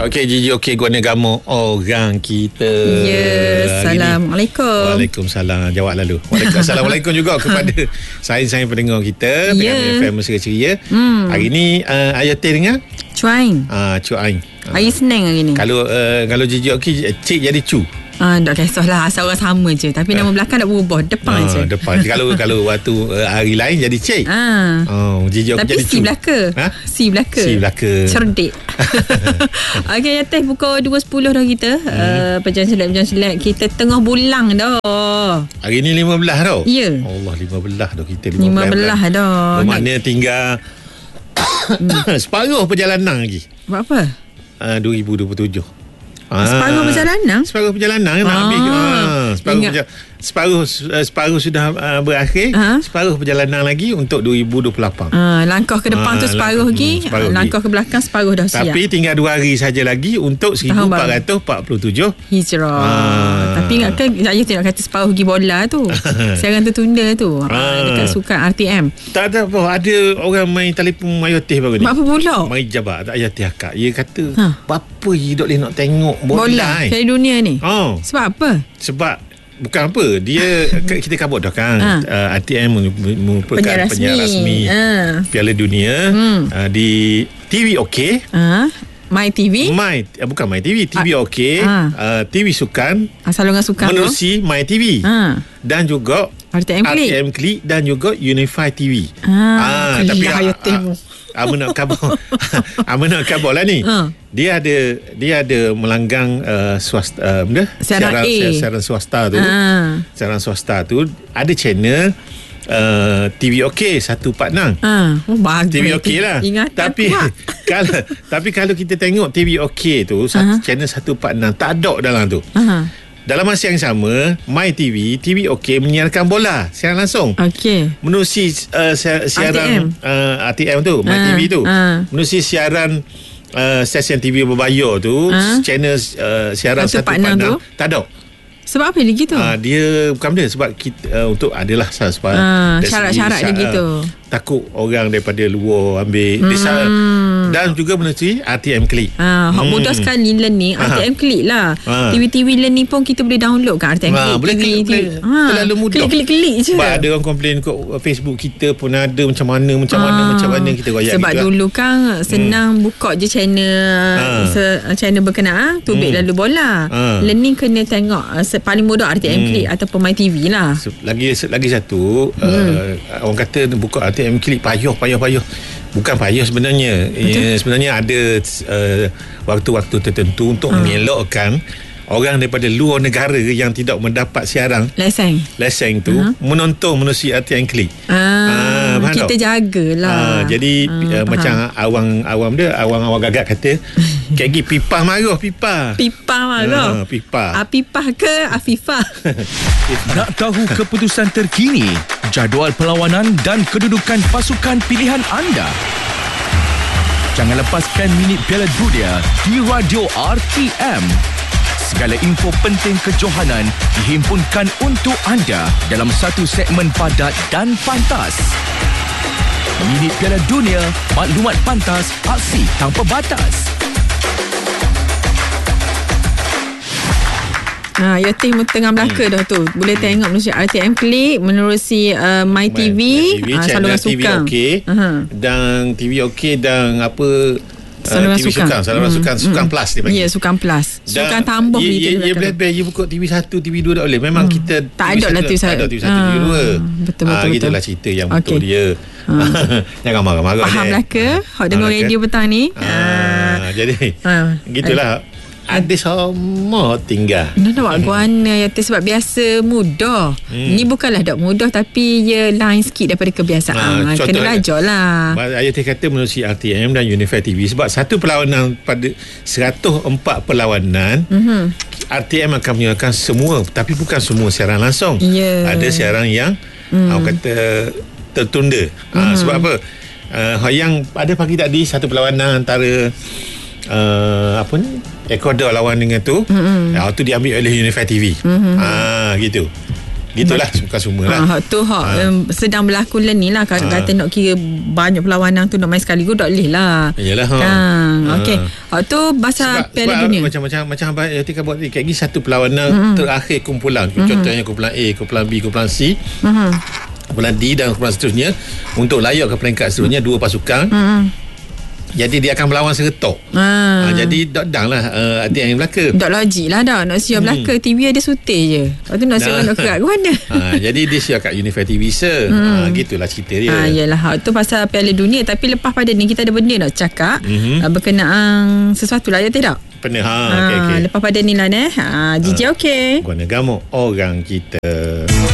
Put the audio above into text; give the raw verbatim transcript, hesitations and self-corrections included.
Okey, Gigi, okey, guna gamuk orang kita. Ya, Assalamualaikum. Waalaikumsalam. Jawab lalu. Waalaikumsalam. Assalamualaikum juga kepada sains-sains pendengar kita. Ya. Dengan F M Ceria. Hmm. Hari ni uh, Ayah Teh dengar? Cuain. Ah, uh, Cu Ain. Uh. Hari Senin hari ni. Kalau uh, kalau Gigi okey, Cik jadi Cu. Ah, tak kisahlah, asal orang sama je. Tapi nama belakang tak berubah, depan ah, je. Depan. Kalau kalau waktu uh, hari lain jadi Cik. Ah. Oh, Gigi okey tapi jadi si Cu. belaka. Ha? Si belaka. Si belaka. Cerdik. Okey, ya teh pukul dua sepuluh dah kita. Hmm. Uh, Pejalan Silat Pejalan Silat kita tengah bulang dah. Hari ni lima belas dah. Ya. Allah, lima belas dah kita. lima belas dah. Bermakna tinggal separuh perjalanan lagi. Buat apa? Uh, dua ribu dua puluh tujuh. Separuh ah, perjalanan? Separuh perjalanan nak ah, habis. Ah, separuh perja- separuh uh, separuh sudah uh, berakhir. Ah? Separuh perjalanan lagi untuk dua ribu dua puluh lapan. Ah, langkah ke depan ah, tu separuh lagi, hmm, langkah ke belakang separuh dah siap. Tapi tinggal dua hari saja lagi untuk seribu empat ratus empat puluh tujuh Hijrah. Ah. Tapi ingatkan saya tengok kata separuh pergi bola tu. Siaran tertunda tu. Ah. Dekat sukan R T M. Tak ada apa, ada orang main telefon Ayah Teh baru ni. Apa pula? Mai jabat tak Ayah Teh akak. Dia kata, ha? Apa you dok nak tengok bola, bola eh? Dari dunia ni. Oh. Sebab apa? Sebab bukan apa, dia kita kabut dah kan. ha. uh, R T M merupakan penyiar rasmi, penyiar rasmi ha. Piala Dunia hmm. uh, di T V OK. Ha. My T V. My uh, bukan My T V, T V A- OK. Ha. Uh, T V Sukan. Saluran sukan menerusi tu? My T V. Ha. Dan juga R T M Klik. R T M Klik dan juga Unify T V. Ha. Ha. Tapi Amun nak kabur Amun nak kabur lah ni. ha. Dia ada Dia ada melanggang uh, swasta, uh, benda? Siaran, siaran, siaran swasta tu. ha. Siaran swasta tu ada channel uh, T V OK seratus empat puluh enam. ha. Oh, bagus. T V OK lah. Ingatan Tapi kalau Tapi kalau kita tengok T V OK tu, uh-huh. channel seratus empat puluh enam tak ada dalam tu. uh-huh. Dalam masa yang sama, My T V, T V OK menyiarkan bola siaran langsung. Okey. Menerusi uh, siaran R T M, uh, R T M tu, My uh, T V tu. Uh. Menerusi siaran uh, stesen T V berbayar tu, uh. channel uh, siaran seratus empat puluh enam tak ada. Sebab apa dia gitu? Uh, dia bukan benda sebab kita uh, untuk adalah sebab uh, syarat-syarat dia gitu. Takut orang daripada luar ambil hmm. desa, dan juga menerusi R T M Klik. Ah, hmm. mudah sekali learning R T M Klik lah. Ha. T V T V learning pun kita boleh download kan R T M Klik. Ha, boleh klik, boleh. Ha. Terlalu mudah. Klik-klik-klik je. Sebab ada orang komplain kat Facebook kita pun ada macam mana macam ha. mana macam mana kita royak. Sebab gitu dulu lah. kan senang hmm. buka je channel ha. se- channel berkenaan tubik hmm. lalu bola. Ha. Learning kena tengok paling mudah R T M hmm. Klik ataupun My T V lah. Lagi lagi satu hmm. uh, orang kata buka R T M Klik payah payah payah. Bukan payah sebenarnya. Ya, sebenarnya ada uh, waktu-waktu tertentu untuk hmm. mengelakkan orang daripada luar negara yang tidak mendapat siaran lesen lesen tu uh-huh. menonton menerusi R T M Klik. Ah, uh, kita jagalah. Uh, jadi uh, uh, macam awang-awang dia, awang-awang gagak kata kayak gini pipah marah pipah. Pipah marah. Uh, pipah. Apipah ke Afifah? Nak tahu keputusan terkini, jadual perlawanan dan kedudukan pasukan pilihan anda? Jangan lepaskan minit Piala Dunia di Radio R T M. Segala info penting kejohanan dihimpunkan untuk anda dalam satu segmen padat dan pantas. Minit Piala Dunia, maklumat pantas, aksi tanpa batas. Ha, ya tim tengah belaka hmm. dah tu. Boleh tengok menerusi R T M Klik, menerusi uh, My T V, My T V, saluran T V sukan. OK, uh-huh. dan T V OK dan apa saluran uh, T V sukan, sukan saluran hmm. sukan sukan hmm. plus dia panggil. Ya, sukan plus. Sukan tambah ye, gitu. Ya, boleh boleh you buka T V satu, T V dua tak boleh. Memang hmm. kita tak ada lah T V satu. Tak ada T V satu, T V dua. Betul betul. Gitulah cerita yang okay. betul dia. Ha. Jangan marah-marah. Faham lah ke? Hak dengar radio petang ni. Ha, jadi gitulah. Ada sama tinggal. Nak buat guana ya sebab biasa mudah. Hmm. Ni bukanlah tak mudah tapi ia lain sikit daripada kebiasaan. Ha, kena belajar lah. Ayah Teh kata menerusi R T M dan Unify T V sebab satu perlawanan pada seratus empat perlawanan mm-hmm. R T M akan menyiarkan semua tapi bukan semua siaran langsung. Yeah. Ada siaran yang mm. orang kata tertunda. Mm. Ha, sebab apa? Uh, yang ada pagi tadi satu perlawanan antara uh, apa ni? Ecuador lawan dengan tu. Mm-hmm. Ya, tu diambil oleh Unify T V. Mm-hmm. Ah, gitu. Gitulah bukan semua lah. Ha, tu ha, ha. Um, sedang berlaku lah ni lah. Kalau ha. kata nak kira banyak perlawanan tu nak main sekaligus tak boleh lah. Yalah ha. ha. Okey. Ha, tu pasal Piala Dunia. Macam-macam macam Abang Yatika buat ni. Kayak ni satu perlawanan mm-hmm. terakhir kumpulan. Mm-hmm. Contohnya kumpulan A, kumpulan B, kumpulan C. Mm-hmm. Kumpulan D dan kumpulan seterusnya. Untuk layak ke peringkat seterusnya dua pasukan. Mm-hmm. Jadi dia akan berlawan seretok. Ha. Ha, jadi tak dang lah uh, hati yang belaka. Tak logik lah dah. Nak siap belaka. Hmm. T V ada sutir je. Lepas tu nak siap nak kerat ke mana? Ha, jadi dia siap kat Unify T V se. Hmm. Ha, gitulah cerita dia. Ha, yalah. Itu pasal Piala Dunia. Tapi lepas pada ni kita ada benda nak cakap. Mm-hmm. Uh, berkenaan sesuatu lah ya tidak? Pernah. Ha, ha, okay, okay. Lepas pada ni lah ni. Ha, Gigi ha. okey. Guna gamuk orang kita.